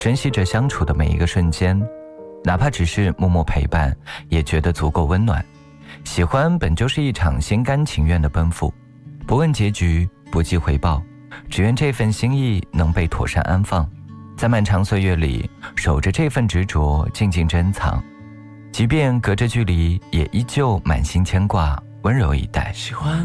珍惜着相处的每一个瞬间，哪怕只是默默陪伴，也觉得足够温暖。喜欢本就是一场心甘情愿的奔赴，不问结局，不计回报，只愿这份心意能被妥善安放，在漫长岁月里守着这份执着，静静珍藏。即便隔着距离，也依旧满心牵挂，温柔以待。 喜欢